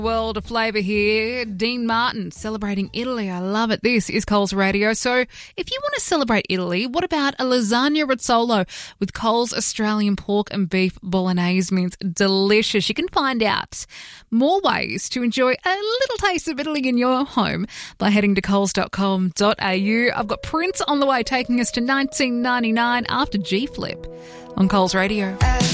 World of flavour here. Dean Martin celebrating Italy. I love it. This is Coles Radio. So if you want to celebrate Italy, what about a lasagna rizzolo with Coles Australian pork and beef bolognese mince? Delicious. You can find out more ways to enjoy a little taste of Italy in your home by heading to coles.com.au. I've got Prince on the way taking us to 1999 after G Flip on Coles Radio.